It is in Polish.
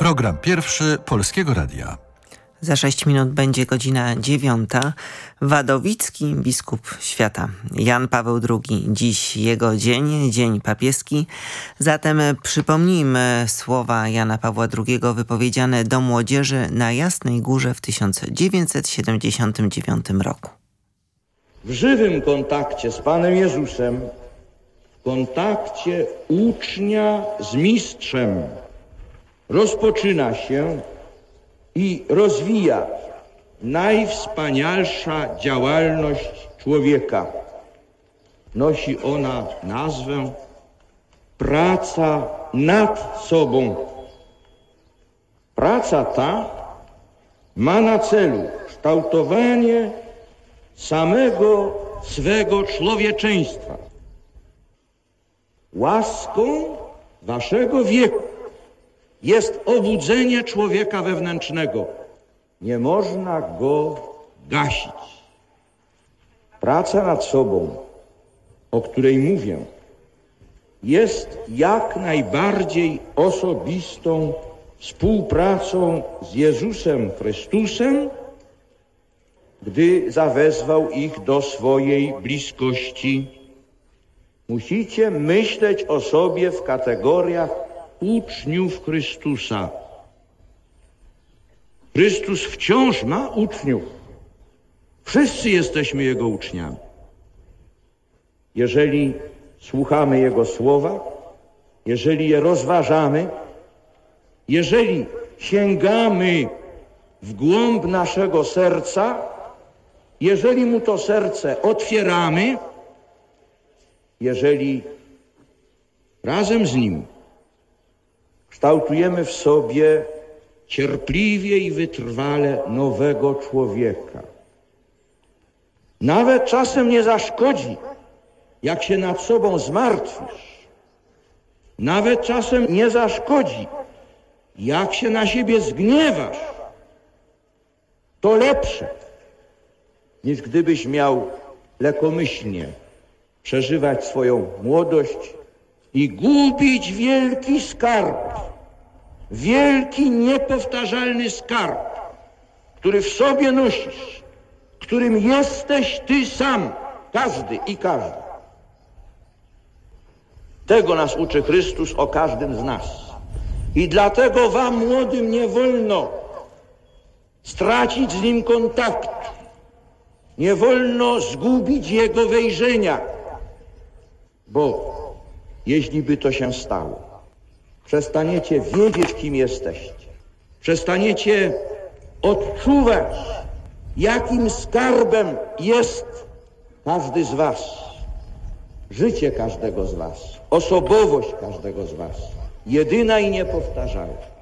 Program pierwszy Polskiego Radia. Za 6 minut będzie godzina 9. Wadowicki biskup świata Jan Paweł II. Dziś jego dzień, dzień papieski. Zatem przypomnijmy słowa Jana Pawła II wypowiedziane do młodzieży na Jasnej Górze w 1979 roku. W żywym kontakcie z Panem Jezusem, w kontakcie ucznia z mistrzem rozpoczyna się i rozwija najwspanialsza działalność człowieka. Nosi ona nazwę praca nad sobą. Praca ta ma na celu kształtowanie samego swego człowieczeństwa. Łaską waszego wieku jest obudzenie człowieka wewnętrznego. Nie można go gasić. Praca nad sobą, o której mówię, jest jak najbardziej osobistą współpracą z Jezusem Chrystusem, gdy zawezwał ich do swojej bliskości. Musicie myśleć o sobie w kategoriach uczniów Chrystusa. Chrystus wciąż ma uczniów. Wszyscy jesteśmy Jego uczniami. Jeżeli słuchamy Jego słowa, jeżeli je rozważamy, jeżeli sięgamy w głąb naszego serca, jeżeli Mu to serce otwieramy, jeżeli razem z Nim kształtujemy w sobie cierpliwie i wytrwale nowego człowieka. Nawet czasem nie zaszkodzi, jak się nad sobą zmartwisz. Nawet czasem nie zaszkodzi, jak się na siebie zgniewasz. To lepsze, niż gdybyś miał lekkomyślnie przeżywać swoją młodość i gubić wielki skarb, wielki, niepowtarzalny skarb, który w sobie nosisz, którym jesteś ty sam, każdy i każda. Tego nas uczy Chrystus o każdym z nas. I dlatego wam, młodym, nie wolno stracić z Nim kontaktu. Nie wolno zgubić Jego wejrzenia, bo jeśli by to się stało, przestaniecie wiedzieć, kim jesteście. Przestaniecie odczuwać, jakim skarbem jest każdy z was. Życie każdego z was, osobowość każdego z was, jedyna i niepowtarzalna.